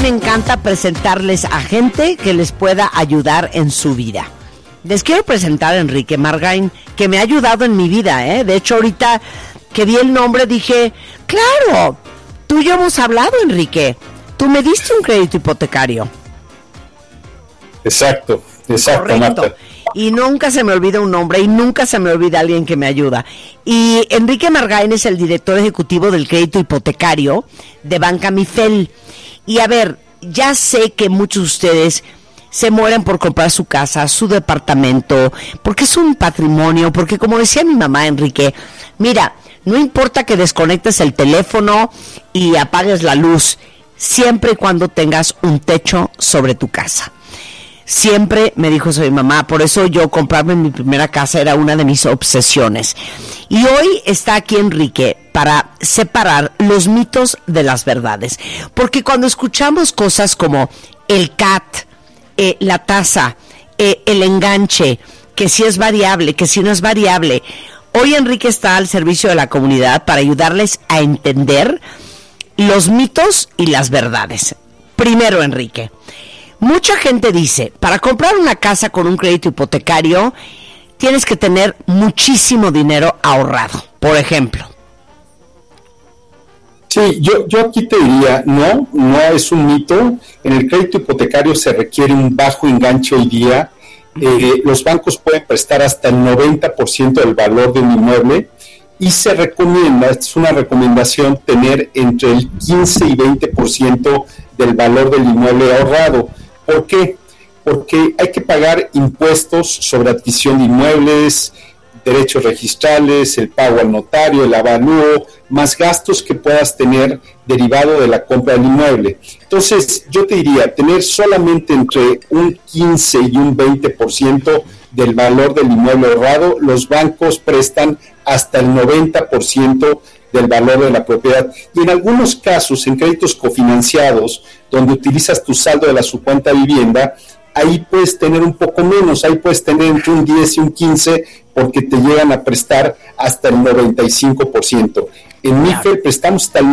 me encanta presentarles a gente que les pueda ayudar en su vida. Les quiero presentar a Enrique Margain, que me ha ayudado en mi vida, ¿eh? De hecho, ahorita que vi el nombre dije, claro, tú y yo hemos hablado, Enrique. Tú me diste un crédito hipotecario. Exacto, correcto. Marta. Y nunca se me olvida un nombre y nunca se me olvida alguien que me ayuda. Y Enrique Margain es el director ejecutivo del crédito hipotecario de Banca Mifel. Y a ver, ya sé que muchos de ustedes se mueren por comprar su casa, su departamento, porque es un patrimonio, porque como decía mi mamá, Enrique, mira, no importa que desconectes el teléfono y apagues la luz, siempre y cuando tengas un techo sobre tu casa. Siempre me dijo eso mi mamá, por eso yo comprarme mi primera casa era una de mis obsesiones. Y hoy está aquí Enrique para separar los mitos de las verdades. Porque cuando escuchamos cosas como el CAT, la tasa, el enganche, que si es variable, que si no es variable, hoy Enrique está al servicio de la comunidad para ayudarles a entender los mitos y las verdades. Primero, Enrique, mucha gente dice, para comprar una casa con un crédito hipotecario, tienes que tener muchísimo dinero ahorrado, por ejemplo. Sí, yo aquí te diría, no es un mito. En el crédito hipotecario se requiere un bajo enganche hoy día. Los bancos pueden prestar hasta el 90% del valor de un inmueble y se recomienda, esta es una recomendación, tener entre el 15 y 20% del valor del inmueble ahorrado. ¿Por qué? Porque hay que pagar impuestos sobre adquisición de inmuebles, derechos registrales, el pago al notario, el avalúo, más gastos que puedas tener derivado de la compra del inmueble. Entonces, yo te diría, tener solamente entre un 15 y un 20% del valor del inmueble ahorrado. Los bancos prestan hasta el 90% del valor de la propiedad. Y en algunos casos, en créditos cofinanciados, donde utilizas tu saldo de la subcuenta vivienda, ahí puedes tener un poco menos, ahí puedes tener entre un 10 y un 15, porque te llegan a prestar hasta el 95%. En Mifel prestamos hasta el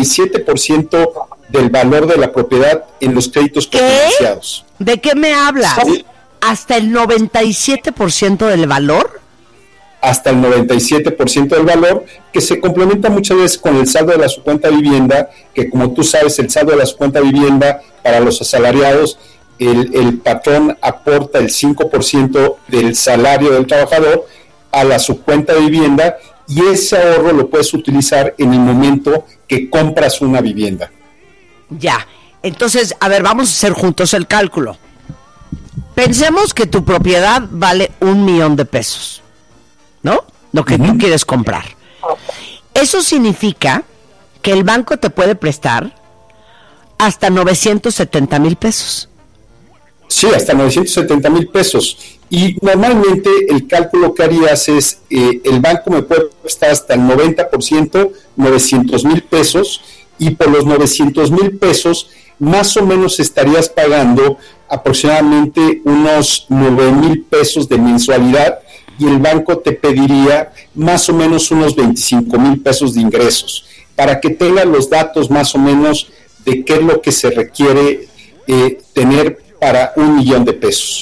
97% del valor de la propiedad en los créditos cofinanciados. ¿De qué me hablas? ¿Sí? ¿Hasta el 97% del valor? Hasta el 97% del valor, que se complementa muchas veces con el saldo de la subcuenta vivienda, que como tú sabes, el saldo de la subcuenta vivienda para los asalariados, el patrón aporta el 5% del salario del trabajador a la subcuenta de vivienda, y ese ahorro lo puedes utilizar en el momento que compras una vivienda. Ya, entonces, a ver, vamos a hacer juntos el cálculo. Pensemos que tu propiedad vale $1,000,000, ¿no? Lo que tú quieres comprar. Eso significa que el banco te puede prestar hasta $970,000. Sí, hasta $970,000. Y normalmente el cálculo que harías es, el banco me puede prestar hasta el 90%, $900,000, y por los $900,000, más o menos estarías pagando aproximadamente unos $9,000 de mensualidad, y el banco te pediría más o menos unos $25,000 de ingresos, para que tengas los datos más o menos de qué es lo que se requiere tener para $1,000,000.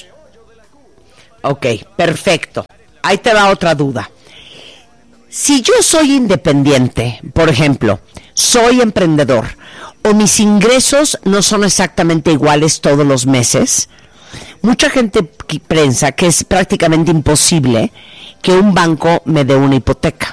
Ok, perfecto. Ahí te va otra duda. Si yo soy independiente, por ejemplo, soy emprendedor, o mis ingresos no son exactamente iguales todos los meses, mucha gente piensa que es prácticamente imposible que un banco me dé una hipoteca.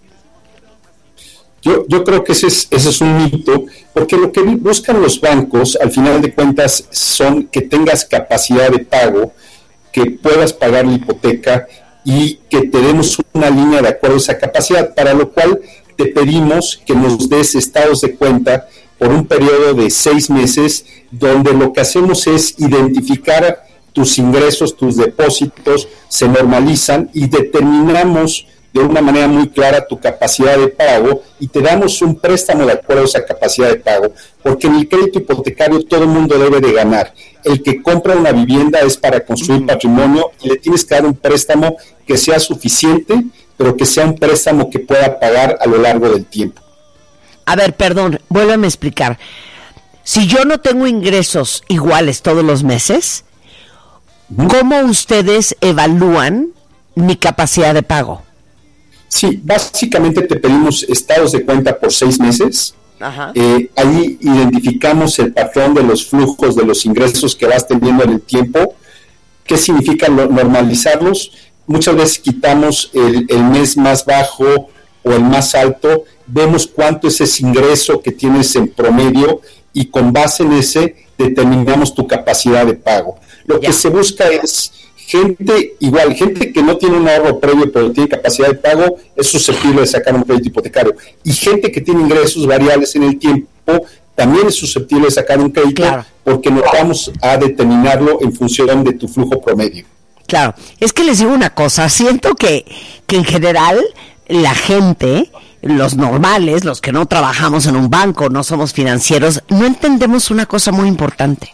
Yo creo que ese es un mito, porque lo que buscan los bancos, al final de cuentas, son que tengas capacidad de pago, que puedas pagar la hipoteca y que te demos una línea de acuerdo a esa capacidad, para lo cual te pedimos que nos des estados de cuenta por un periodo de 6 meses, donde lo que hacemos es identificar tus ingresos, tus depósitos, se normalizan y determinamos de una manera muy clara tu capacidad de pago, y te damos un préstamo de acuerdo a esa capacidad de pago, porque en el crédito hipotecario todo el mundo debe de ganar. El que compra una vivienda es para construir patrimonio, y le tienes que dar un préstamo que sea suficiente, pero que sea un préstamo que pueda pagar a lo largo del tiempo. A ver, perdón, vuélveme a explicar. si yo no tengo ingresos iguales todos los meses, ¿cómo ustedes evalúan mi capacidad de pago? Sí, básicamente te pedimos estados de cuenta por 6 meses. Ajá. Ahí identificamos el patrón de los flujos de los ingresos que vas teniendo en el tiempo. ¿Qué significa normalizarlos? Muchas veces quitamos el mes más bajo o el más alto, vemos cuánto es ese ingreso que tienes en promedio y con base en ese determinamos tu capacidad de pago. Lo que se busca es gente que no tiene un ahorro previo pero tiene capacidad de pago, es susceptible de sacar un crédito hipotecario. Y gente que tiene ingresos variables en el tiempo también es susceptible de sacar un crédito, porque nos vamos a determinarlo en función de tu flujo promedio. Claro, es que les digo una cosa, siento que en general la gente, los normales, los que no trabajamos en un banco, no somos financieros, no entendemos una cosa muy importante.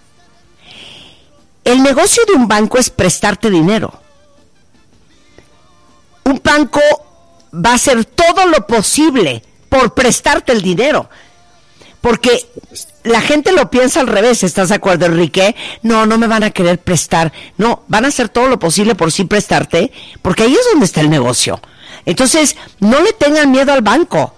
El negocio de un banco es prestarte dinero. Un banco va a hacer todo lo posible por prestarte el dinero. Porque la gente lo piensa al revés, ¿estás de acuerdo, Enrique? No me van a querer prestar. No, van a hacer todo lo posible por sí prestarte, porque ahí es donde está el negocio. Entonces, no le tengan miedo al banco.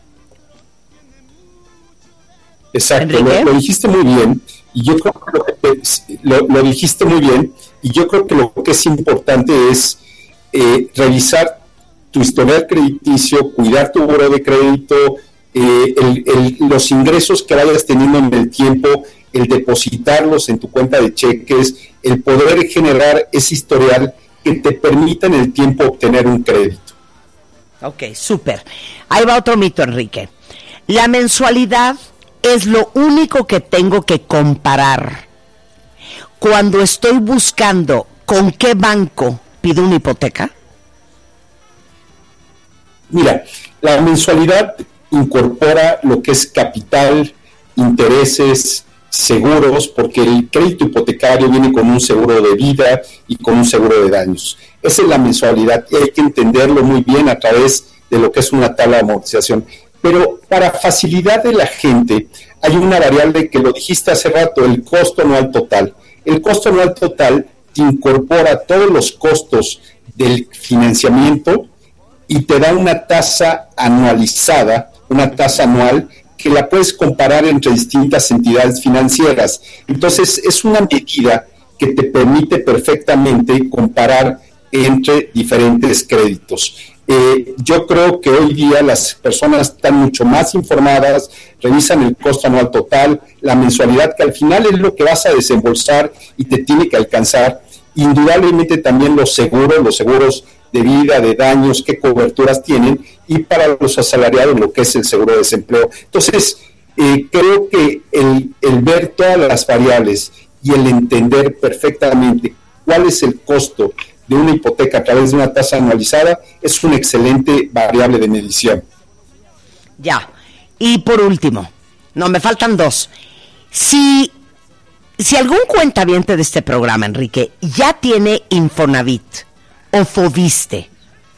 Exacto, lo dijiste muy bien. Y yo creo que lo dijiste muy bien. Y yo creo que lo que es importante es revisar tu historial crediticio, cuidar tu buró de crédito, los ingresos que vayas teniendo en el tiempo, el depositarlos en tu cuenta de cheques, el poder generar ese historial que te permita en el tiempo obtener un crédito. Ok, súper. Ahí va otro mito, Enrique. La mensualidad es lo único que tengo que comparar cuando estoy buscando con qué banco pido una hipoteca. Mira, la mensualidad incorpora lo que es capital, intereses, seguros, porque el crédito hipotecario viene con un seguro de vida y con un seguro de daños. Esa es la mensualidad y hay que entenderlo muy bien a través de lo que es una tabla de amortización. Pero para facilidad de la gente, hay una variable que lo dijiste hace rato, el costo anual total. El costo anual total te incorpora todos los costos del financiamiento y te da una tasa anualizada, una tasa anual que la puedes comparar entre distintas entidades financieras. Entonces, es una medida que te permite perfectamente comparar entre diferentes créditos. Yo creo que hoy día las personas están mucho más informadas, revisan el costo anual total, la mensualidad, que al final es lo que vas a desembolsar y te tiene que alcanzar. Indudablemente también los seguros de vida, de daños, qué coberturas tienen, y para los asalariados lo que es el seguro de desempleo. Entonces, creo que el ver todas las variables y el entender perfectamente cuál es el costo de una hipoteca a través de una tasa anualizada es una excelente variable de medición. Ya, y por último, me faltan dos. Si algún cuentaviente de este programa, Enrique, ya tiene Infonavit o Foviste,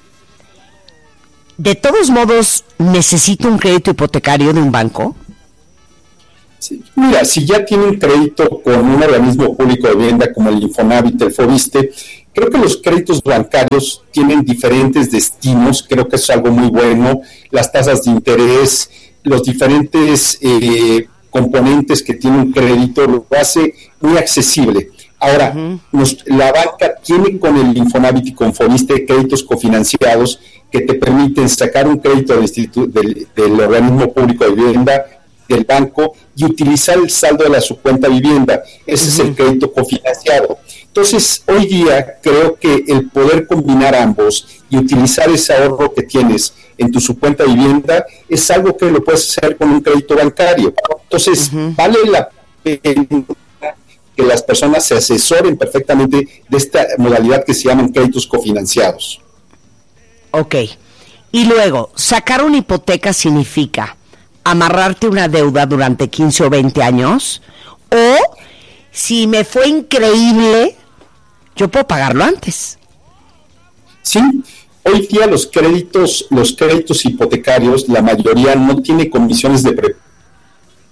¿de todos modos necesita un crédito hipotecario de un banco? Sí, mira, si ya tiene un crédito con un organismo público de vivienda como el Infonavit, el Foviste, creo que los créditos bancarios tienen diferentes destinos, creo que es algo muy bueno, las tasas de interés, los diferentes componentes que tiene un crédito, lo hace muy accesible. Ahora, la banca tiene con el Infonavit y con Foviste créditos cofinanciados que te permiten sacar un crédito del organismo público de vivienda, del banco, y utilizar el saldo de la subcuenta vivienda. Ese es el crédito cofinanciado. Entonces, hoy día creo que el poder combinar ambos y utilizar ese ahorro que tienes en tu subcuenta vivienda es algo que lo puedes hacer con un crédito bancario. Entonces, vale la pena que las personas se asesoren perfectamente de esta modalidad que se llaman créditos cofinanciados. Ok. Y luego, sacar una hipoteca significa amarrarte una deuda durante 15 o 20 años, o si me fue increíble, yo puedo pagarlo antes. Sí, hoy día los créditos hipotecarios, la mayoría no tiene comisiones de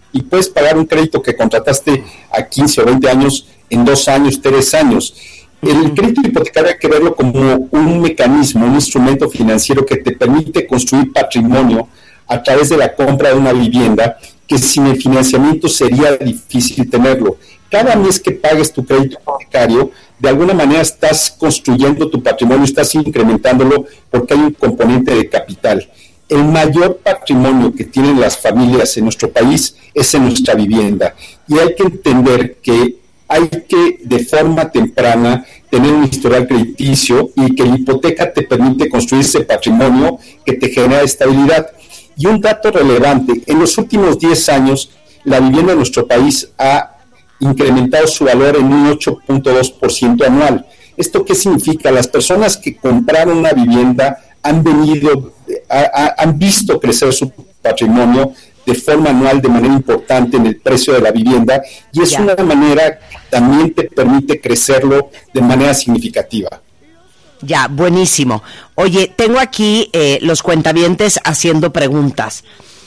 y puedes pagar un crédito que contrataste a 15 o 20 años en 2 años, 3 años. El crédito hipotecario hay que verlo como un mecanismo, un instrumento financiero que te permite construir patrimonio a través de la compra de una vivienda, que sin el financiamiento sería difícil tenerlo. Cada mes que pagues tu crédito hipotecario, de alguna manera estás construyendo tu patrimonio, estás incrementándolo porque hay un componente de capital. El mayor patrimonio que tienen las familias en nuestro país es en nuestra vivienda. Y hay que entender que hay que, de forma temprana, tener un historial crediticio y que la hipoteca te permite construir ese patrimonio que te genera estabilidad. Y un dato relevante, en los últimos 10 años, la vivienda en nuestro país ha incrementado su valor en un 8.2% anual. ¿Esto qué significa? Las personas que compraron una vivienda han visto crecer su patrimonio de forma anual de manera importante en el precio de la vivienda, y es una manera que también te permite crecerlo de manera significativa. Ya, buenísimo. Oye, tengo aquí los cuentavientes haciendo preguntas.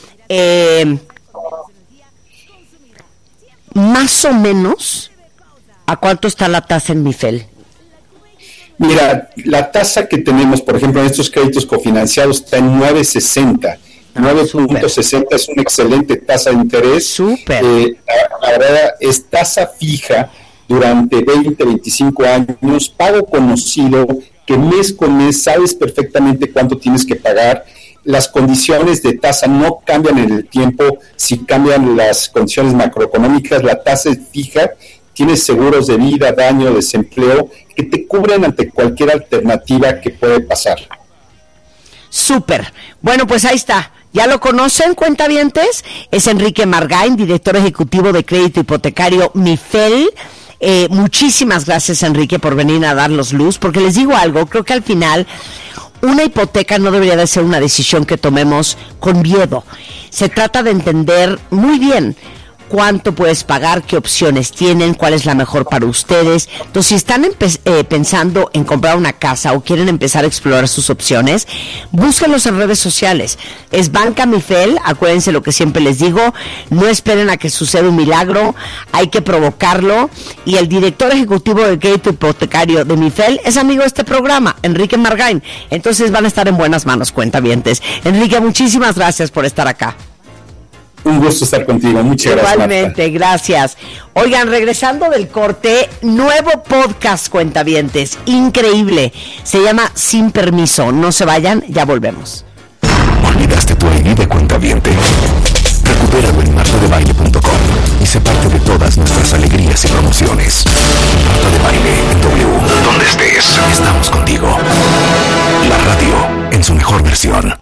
Más o menos, ¿a cuánto está la tasa en MIFEL? Mira, la tasa que tenemos, por ejemplo, en estos créditos cofinanciados está en 9.60. 9.60 es una excelente tasa de interés. Súper. La verdad es tasa fija durante 20, 25 años, pago conocido, que mes con mes sabes perfectamente cuánto tienes que pagar. Las condiciones de tasa no cambian en el tiempo si cambian las condiciones macroeconómicas. La tasa es fija, tienes seguros de vida, daño, desempleo, que te cubren ante cualquier alternativa que puede pasar. Súper. Bueno, pues ahí está. ¿Ya lo conocen, cuentavientes? Es Enrique Margain, director ejecutivo de crédito hipotecario MIFEL. Muchísimas gracias, Enrique, por venir a darnos luz, porque les digo algo, creo que al final una hipoteca no debería de ser una decisión que tomemos con miedo. Se trata de entender muy bien cuánto puedes pagar, qué opciones tienen, cuál es la mejor para ustedes. Entonces, si están pensando en comprar una casa o quieren empezar a explorar sus opciones, búsquenlos en redes sociales. Es Banca MIFEL, acuérdense lo que siempre les digo, no esperen a que suceda un milagro, hay que provocarlo. Y el director ejecutivo del crédito hipotecario de MIFEL es amigo de este programa, Enrique Margain. Entonces van a estar en buenas manos, cuentavientes. Enrique, muchísimas gracias por estar acá. Un gusto estar contigo, muchas gracias. Igualmente, Marta. Gracias. Oigan, regresando del corte, nuevo podcast, cuentavientes, increíble. Se llama Sin Permiso. No se vayan, ya volvemos. ¿Olvidaste tu ID de cuentaviente? Recupéralo en martadebaile.com y sé parte de todas nuestras alegrías y promociones. Marta de Baile en W. Donde estés, estamos contigo. La radio en su mejor versión.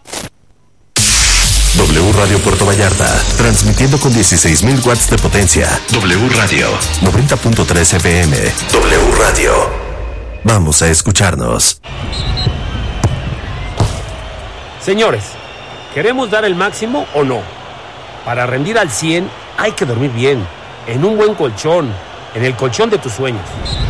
W Radio Puerto Vallarta, transmitiendo con 16,000 watts de potencia. W Radio, 90.3 FM. W Radio. Vamos a escucharnos. Señores, ¿queremos dar el máximo o no? Para rendir al 100 hay que dormir bien, en un buen colchón, en el colchón de tus sueños.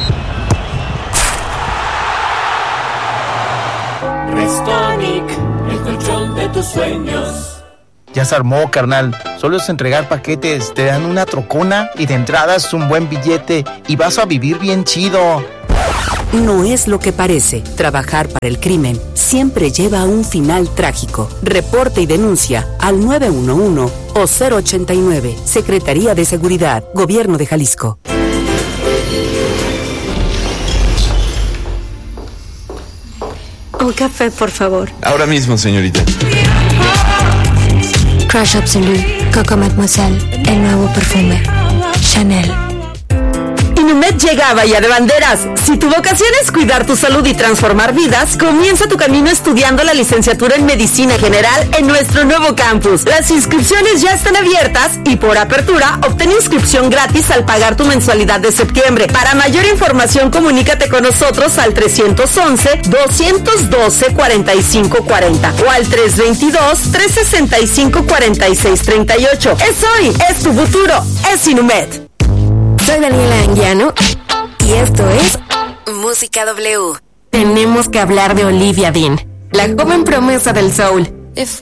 Restonic, el colchón de tus sueños. Ya se armó, carnal. Solo es entregar paquetes, te dan una trocona y de entrada es un buen billete y vas a vivir bien chido. No es lo que parece. Trabajar para el crimen siempre lleva a un final trágico. Reporte y denuncia al 911 o 089. Secretaría de Seguridad, Gobierno de Jalisco. Un café, por favor. Ahora mismo, señorita. Crush Absolute, Coco Mademoiselle, el nuevo perfume. Chanel. Inumet llega a Bahía de Banderas. Si tu vocación es cuidar tu salud y transformar vidas, comienza tu camino estudiando la licenciatura en Medicina General en nuestro nuevo campus. Las inscripciones ya están abiertas y por apertura obtén inscripción gratis al pagar tu mensualidad de septiembre. Para mayor información, comunícate con nosotros al 311-212-4540 o al 322-365-4638. Es hoy, es tu futuro, es Inumet. Soy Daniela Anguiano y esto es Música W. Tenemos que hablar de Olivia Dean, la joven promesa del soul. If